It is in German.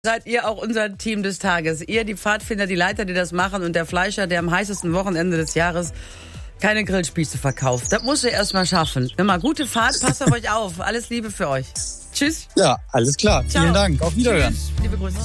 Seid ihr auch unser Team des Tages. Ihr, die Pfadfinder, die Leiter, die das machen und der Fleischer, der am heißesten Wochenende des Jahres keine Grillspieße verkauft. Das musst ihr erst mal schaffen. Immer gute Fahrt, passt auf euch auf. Alles Liebe für euch. Tschüss. Ja, alles klar. Ciao. Vielen Dank. Auf Wiederhören. Tschüss. Liebe Grüße.